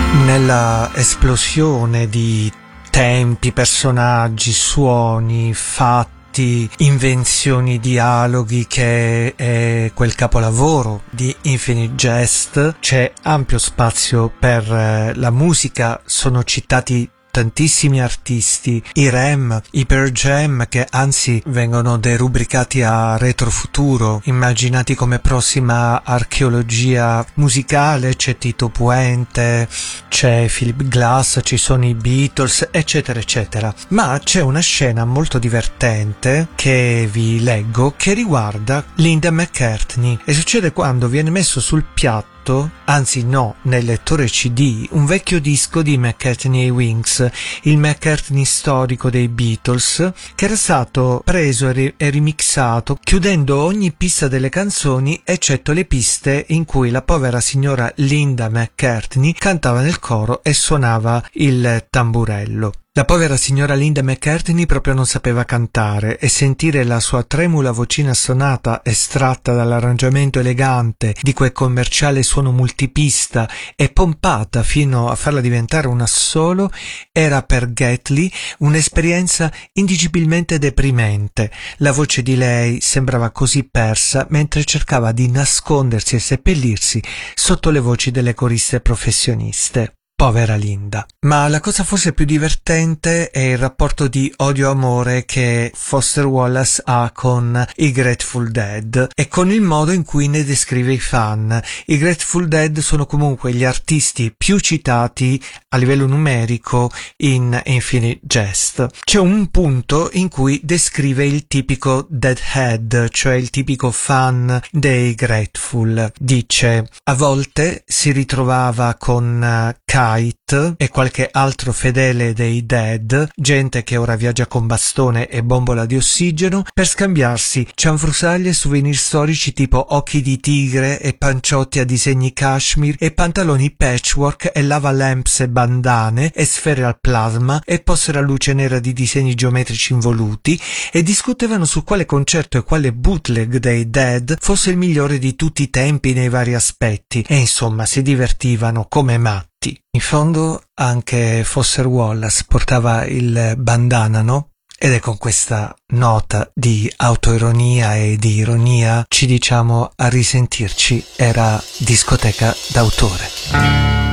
Nella esplosione di tempi, personaggi, suoni, fatti, invenzioni, dialoghi che è quel capolavoro di Infinite Jest, c'è ampio spazio per la musica. Sono citati tantissimi artisti, i REM, i Pearl Jam, che anzi vengono derubricati a retrofuturo, immaginati come prossima archeologia musicale. C'è Tito Puente, c'è Philip Glass, ci sono i Beatles, eccetera eccetera. Ma c'è una scena molto divertente che vi leggo, che riguarda Linda McCartney, e succede quando viene messo sul piatto, anzi no, nel lettore CD, un vecchio disco di McCartney e Wings, il McCartney storico dei Beatles, che era stato preso e remixato, chiudendo ogni pista delle canzoni eccetto le piste in cui la povera signora Linda McCartney cantava nel coro e suonava il tamburello. La povera signora Linda McCartney proprio non sapeva cantare, e sentire la sua tremula vocina stonata estratta dall'arrangiamento elegante di quel commerciale suono multipista e pompata fino a farla diventare un assolo era per Gately un'esperienza indicibilmente deprimente. La voce di lei sembrava così persa mentre cercava di nascondersi e seppellirsi sotto le voci delle coriste professioniste. Povera Linda. Ma la cosa forse più divertente è il rapporto di odio-amore che Foster Wallace ha con i Grateful Dead e con il modo in cui ne descrive i fan. I Grateful Dead sono comunque gli artisti più citati a livello numerico in Infinite Jest. C'è un punto in cui descrive il tipico deadhead, cioè il tipico fan dei Grateful. Dice: a volte si ritrovava con Kite e qualche altro fedele dei Dead, gente che ora viaggia con bastone e bombola di ossigeno, per scambiarsi cianfrusaglie e souvenir storici tipo occhi di tigre e panciotti a disegni cashmere e pantaloni patchwork e lava lamps e bandane e sfere al plasma e poster a luce nera di disegni geometrici involuti, e discutevano su quale concerto e quale bootleg dei Dead fosse il migliore di tutti i tempi nei vari aspetti, e insomma si divertivano come matti. In fondo anche Foster Wallace portava il bandana, no? Ed è con questa nota di autoironia e di ironia ci diciamo a risentirci. Era Discoteca d'autore.